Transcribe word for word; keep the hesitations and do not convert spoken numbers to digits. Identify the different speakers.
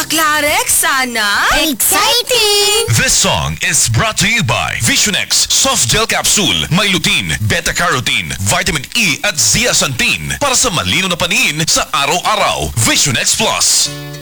Speaker 1: Clarex, sana?
Speaker 2: Exciting!
Speaker 3: This song is brought to you by Visionex Soft Gel Capsule. May lutein, beta-carotene, vitamin E at zeaxanthin para sa malino na paningin sa araw-araw. Visionex Plus.